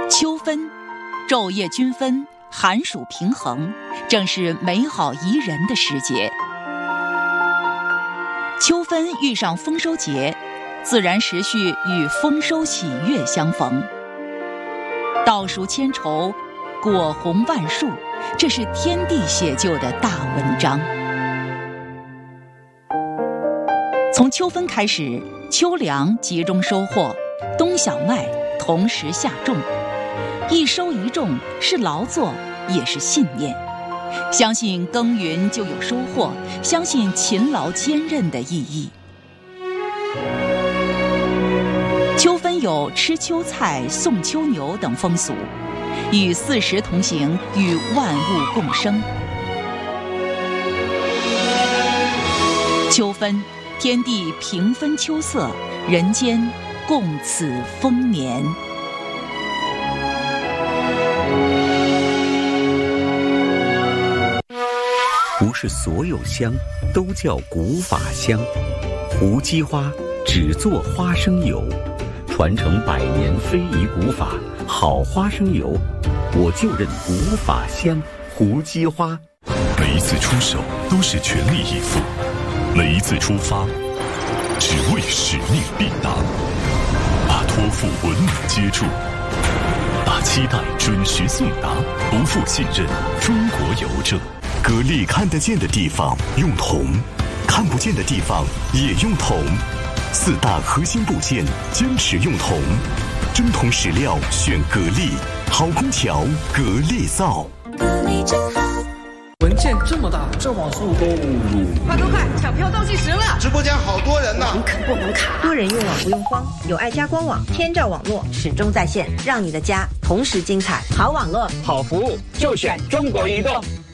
秋分，昼夜均分，寒暑平衡，正是美好宜人的时节。秋分遇上丰收节，自然时序与丰收喜悦相逢。稻熟千愁，果红万树，这是天地写就的大文章。从秋分开始，秋粮集中收获，冬小麦同时下种。一收一种是劳作，也是信念。相信耕耘就有收获，相信勤劳坚韧的意义。秋分有吃秋菜、送秋牛等风俗，与四时同行，与万物共生。秋分，天地平分秋色，人间共此丰年。 不是所有香都叫古法香，胡姬花只做花生油，传承100年非遗古法，好花生油，我就认古法香。胡姬花， 每一次出手都是全力以赴，每一次出发只为使命必达，把托付稳稳接住，把期待准时送达，不负信任。中国邮政。 格力看得见的地方用铜，看不见的地方也用铜，4大核心部件坚持用铜，真铜实料选格力，好空调格力造。 格力真好。 文件这么大，这网速都快，抢票倒计时了！ 直播间好多人呢， 不能卡。 多人用网不用慌，有爱家官网，天照网络始终在线，让你的家同时精彩。 好网络，好服务，就选中国移动。